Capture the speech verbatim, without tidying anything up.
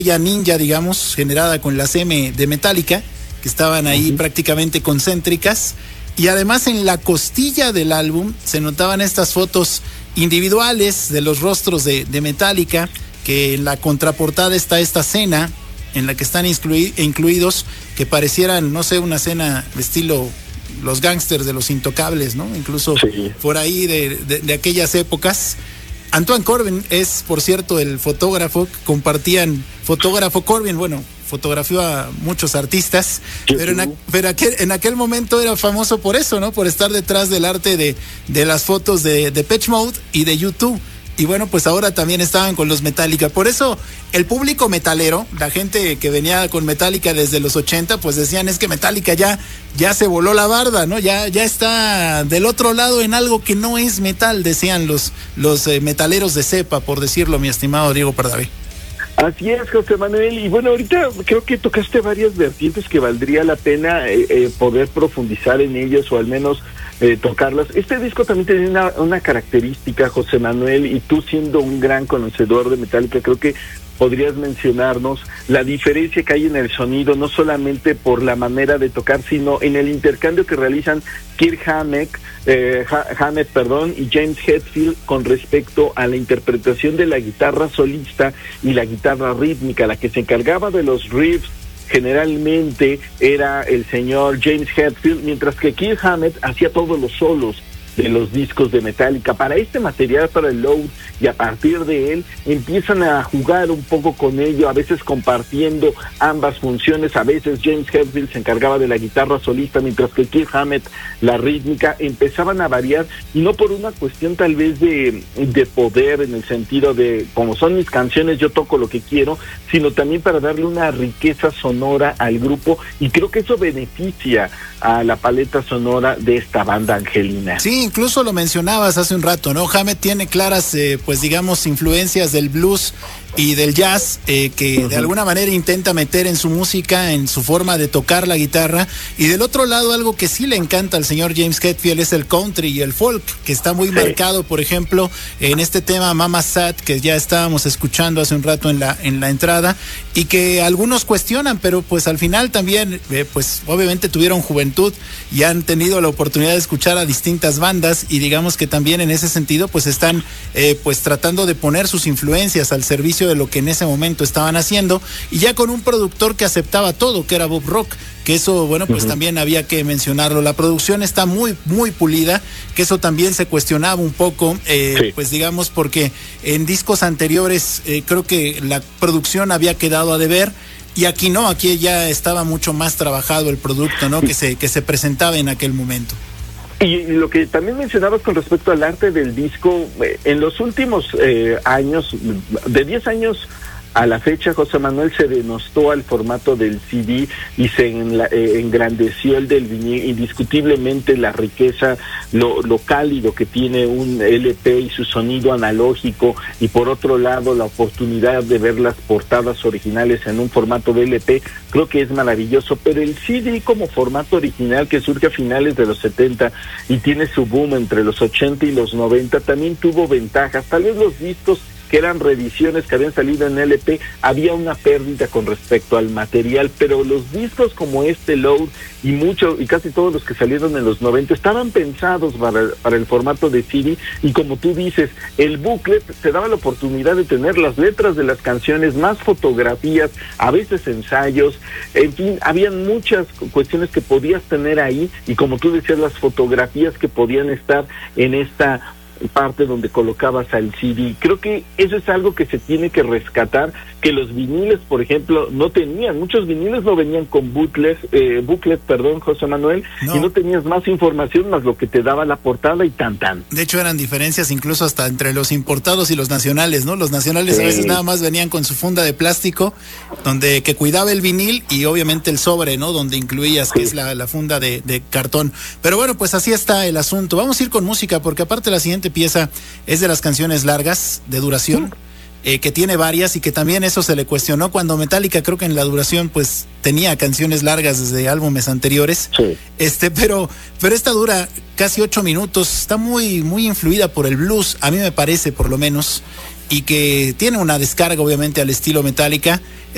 estrella ninja, digamos, generada con las M de Metallica, que estaban ahí uh-huh. prácticamente concéntricas. Y además en la costilla del álbum se notaban estas fotos individuales de los rostros de, de Metallica, que en la contraportada está esta cena en la que están inclui- incluidos, que parecieran, no sé, una cena de estilo los gángsters de Los Intocables, ¿no? Incluso sí. por ahí de, de, de aquellas épocas. Antoine Corbijn es, por cierto, el fotógrafo. Compartían, fotógrafo Corbijn, bueno, fotografió a muchos artistas, sí, pero, en, pero aquel, en aquel momento era famoso por eso, ¿no? Por estar detrás del arte de, de las fotos de, de Depeche Mode y de U dos. Y bueno, pues ahora también estaban con los Metallica. Por eso el público metalero, la gente que venía con Metallica desde los ochenta, pues decían, es que Metallica ya, ya se voló la barda, ¿no? Ya, ya está del otro lado en algo que no es metal, decían los, los eh, metaleros de cepa, por decirlo, mi estimado Diego Pardavé. Así es, José Manuel, y bueno, ahorita creo que tocaste varias vertientes que valdría la pena eh, eh, poder profundizar en ellas o al menos eh, tocarlas. Este disco también tiene una, una característica, José Manuel, y tú siendo un gran conocedor de Metallica, creo que podrías mencionarnos la diferencia que hay en el sonido, no solamente por la manera de tocar, sino en el intercambio que realizan Kirk Hammett, eh, Hammett, perdón, y James Hetfield con respecto a la interpretación de la guitarra solista y la guitarra rítmica. La que se encargaba de los riffs generalmente era el señor James Hetfield, mientras que Kirk Hammett hacía todos los solos de los discos de Metallica. Para este material, para el Load, y a partir de él empiezan a jugar un poco con ello, a veces compartiendo ambas funciones. A veces James Hetfield se encargaba de la guitarra solista, mientras que Kirk Hammett la rítmica. Empezaban a variar, y no por una cuestión tal vez de, de poder, en el sentido de, como son mis canciones, yo toco lo que quiero, sino también para darle una riqueza sonora al grupo, y creo que eso beneficia a la paleta sonora de esta banda angelina. Sí, incluso lo mencionabas hace un rato, ¿no? Hammett tiene claras, eh, pues digamos, influencias del blues y del jazz, eh, que uh-huh. de alguna manera intenta meter en su música, en su forma de tocar la guitarra. Y del otro lado, algo que sí le encanta al señor James Hetfield es el country y el folk, que está muy sí. marcado, por ejemplo, en este tema Mama Sad, que ya estábamos escuchando hace un rato en la en la entrada, y que algunos cuestionan, pero pues al final también, eh, pues obviamente tuvieron juventud y han tenido la oportunidad de escuchar a distintas bandas, y digamos que también en ese sentido pues están eh, pues tratando de poner sus influencias al servicio de lo que en ese momento estaban haciendo, y ya con un productor que aceptaba todo, que era Bob Rock, que eso, bueno, pues uh-huh. también había que mencionarlo. La producción está muy, muy pulida, que eso también se cuestionaba un poco, eh, sí. pues digamos, porque en discos anteriores eh, creo que la producción había quedado a deber, y aquí no, aquí ya estaba mucho más trabajado el producto, ¿no? Que se, que se presentaba en aquel momento. Y lo que también mencionabas con respecto al arte del disco, en los últimos eh, años, de diez años a la fecha, José Manuel, se denostó al formato del C D y se enla, eh, engrandeció el del vinil. Indiscutiblemente la riqueza, lo, lo cálido que tiene un L P y su sonido analógico, y por otro lado la oportunidad de ver las portadas originales en un formato de L P, creo que es maravilloso. Pero el C D como formato original, que surge a finales de los setenta y tiene su boom entre los ochenta y los noventa, también tuvo ventajas. Tal vez los discos que eran reediciones que habían salido en L P, había una pérdida con respecto al material, pero los discos como este Load y mucho y casi todos los que salieron en los noventa estaban pensados para, para el formato de C D, y como tú dices, el booklet te daba la oportunidad de tener las letras de las canciones, más fotografías, a veces ensayos, en fin, habían muchas cuestiones que podías tener ahí, y como tú decías, las fotografías que podían estar en esta parte donde colocabas al C D. Creo que eso es algo que se tiene que rescatar, que los viniles, por ejemplo, no tenían. Muchos viniles no venían con booklet, eh, booklet, perdón, José Manuel, no. Y no tenías más información más lo que te daba la portada y tan tan. De hecho, eran diferencias incluso hasta entre los importados y los nacionales, ¿no? Los nacionales sí. a veces nada más venían con su funda de plástico, donde que cuidaba el vinil, y obviamente el sobre, ¿no? Donde incluías, sí. que es la, la funda de, de cartón. Pero bueno, pues así está el asunto. Vamos a ir con música, porque aparte la siguiente pieza es de las canciones largas de duración, mm. eh, que tiene varias, y que también eso se le cuestionó cuando Metallica, creo que en la duración pues tenía canciones largas desde álbumes anteriores, sí. este pero pero esta dura casi ocho minutos, está muy muy influida por el blues, a mí me parece, por lo menos, y que tiene una descarga obviamente al estilo Metallica.